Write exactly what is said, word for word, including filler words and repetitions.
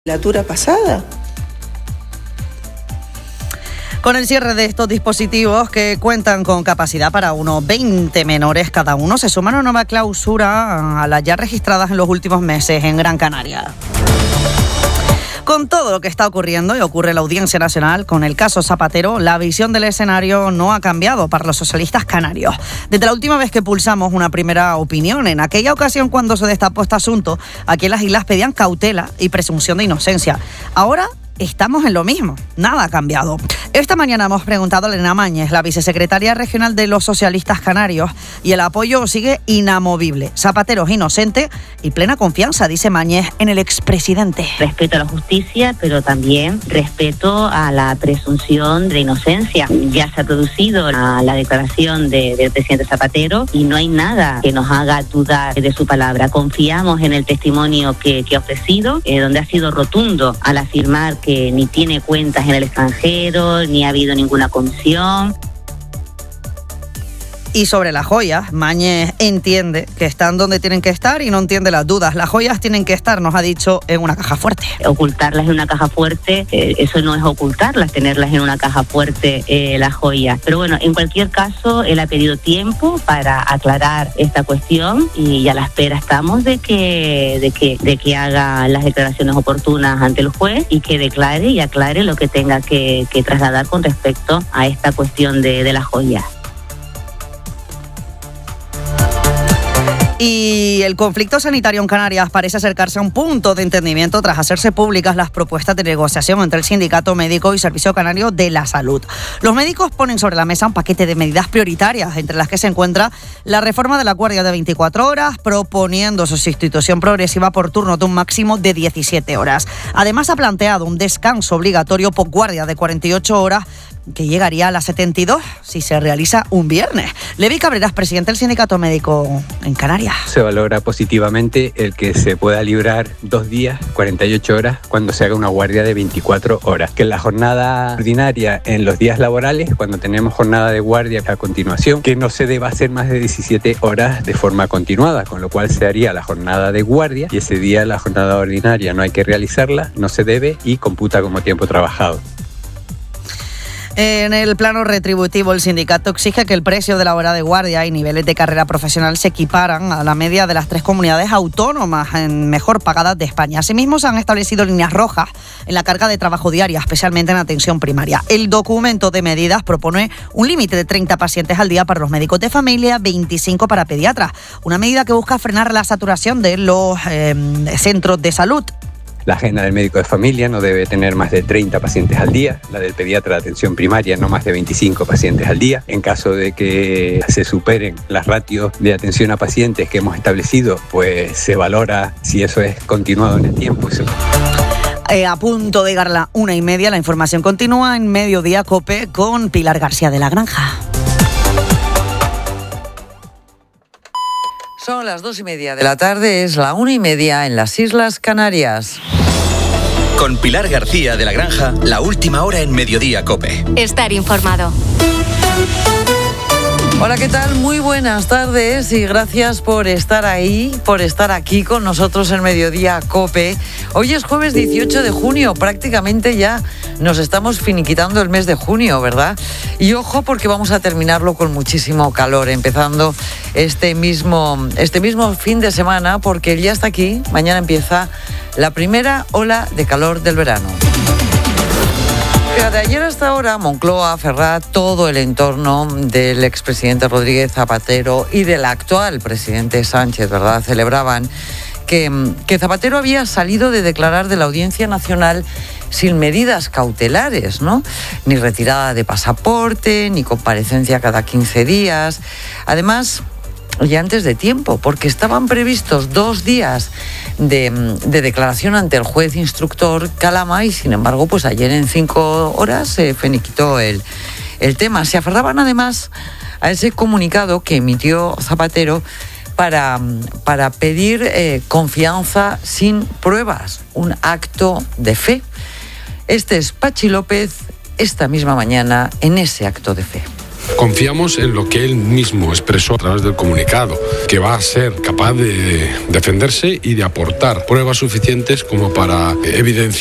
la legislatura pasada. Con el cierre de estos dispositivos, que cuentan con capacidad para unos veinte menores cada uno, se suma una nueva clausura a las ya registradas en los últimos meses en Gran Canaria. Con todo lo que está ocurriendo y ocurre en la Audiencia Nacional con el caso Zapatero, la visión del escenario no ha cambiado para los socialistas canarios. Desde la última vez que pulsamos una primera opinión, en aquella ocasión cuando se destapó este asunto, aquí en las islas pedían cautela y presunción de inocencia. Ahora estamos en lo mismo, nada ha cambiado. Esta mañana hemos preguntado a Elena Mañez, la vicesecretaria regional de los socialistas canarios, y el apoyo sigue inamovible. Zapatero es inocente y plena confianza, dice Mañez, en el expresidente. Respeto a la justicia, pero también respeto a la presunción de inocencia. Ya se ha producido la, la declaración de, del presidente Zapatero y no hay nada que nos haga dudar de su palabra. Confiamos en el testimonio que, que ha ofrecido, eh, donde ha sido rotundo al afirmar que que ni tiene cuentas en el extranjero, ni ha habido ninguna comisión. Y sobre las joyas, Mañez entiende que están donde tienen que estar y no entiende las dudas. Las joyas tienen que estar, nos ha dicho, en una caja fuerte. Ocultarlas en una caja fuerte, eh, eso no es ocultarlas, tenerlas en una caja fuerte, eh, las joyas. Pero bueno, en cualquier caso, él ha pedido tiempo para aclarar esta cuestión y a la espera estamos de que, de que, de que haga las declaraciones oportunas ante el juez y que declare y aclare lo que tenga que, que trasladar con respecto a esta cuestión de, de las joyas. Y el conflicto sanitario en Canarias parece acercarse a un punto de entendimiento tras hacerse públicas las propuestas de negociación entre el Sindicato Médico y Servicio Canario de la Salud. Los médicos ponen sobre la mesa un paquete de medidas prioritarias, entre las que se encuentra la reforma de la guardia de veinticuatro horas, proponiendo su sustitución progresiva por turno de un máximo de diecisiete horas. Además, ha planteado un descanso obligatorio por guardia de cuarenta y ocho horas, que llegaría a las setenta y dos si se realiza un viernes. Levi Cabreras, presidente del Sindicato Médico en Canarias. Se valora positivamente el que se pueda librar dos días, cuarenta y ocho horas, cuando se haga una guardia de veinticuatro horas. Que la jornada ordinaria en los días laborales, cuando tenemos jornada de guardia a continuación, que no se deba hacer más de diecisiete horas de forma continuada, con lo cual se haría la jornada de guardia y ese día la jornada ordinaria no hay que realizarla, no se debe y computa como tiempo trabajado. En el plano retributivo, el sindicato exige que el precio de la hora de guardia y niveles de carrera profesional se equiparan a la media de las tres comunidades autónomas en mejor pagadas de España. Asimismo, se han establecido líneas rojas en la carga de trabajo diaria, especialmente en atención primaria. El documento de medidas propone un límite de treinta pacientes al día para los médicos de familia, veinticinco para pediatras. Una medida que busca frenar la saturación de los eh, centros de salud. La agenda del médico de familia no debe tener más de treinta pacientes al día, la del pediatra de atención primaria no más de veinticinco pacientes al día. En caso de que se superen las ratios de atención a pacientes que hemos establecido, pues se valora si eso es continuado en el tiempo. Eso... Eh, a punto de llegar a la una y media, la información continúa en Mediodía COPE con Pilar García de la Granja. Son las dos y media de la tarde, es la una y media en las Islas Canarias. Con Pilar García de la Granja, la última hora en Mediodía COPE. Estar informado. Hola, ¿qué tal? Muy buenas tardes y gracias por estar ahí, por estar aquí con nosotros en Mediodía COPE. Hoy es jueves dieciocho de junio, prácticamente ya nos estamos finiquitando el mes de junio, ¿verdad? Y ojo, porque vamos a terminarlo con muchísimo calor, empezando este mismo, este mismo fin de semana, porque ya está aquí, mañana empieza la primera ola de calor del verano. De ayer hasta ahora, Moncloa, Ferrat, todo el entorno del expresidente Rodríguez Zapatero y del actual presidente Sánchez, ¿verdad?, celebraban que, que Zapatero había salido de declarar de la Audiencia Nacional sin medidas cautelares, ¿no? Ni retirada de pasaporte, ni comparecencia cada quince días. Además, y antes de tiempo, porque estaban previstos dos días de, de declaración ante el juez instructor Calama y, sin embargo, pues ayer en cinco horas se finiquitó el, el tema. Se aferraban además a ese comunicado que emitió Zapatero para, para pedir eh, confianza sin pruebas, un acto de fe. Este es Pachi López esta misma mañana en ese acto de fe. Confiamos en lo que él mismo expresó a través del comunicado, que va a ser capaz de defenderse y de aportar pruebas suficientes como para evidenciar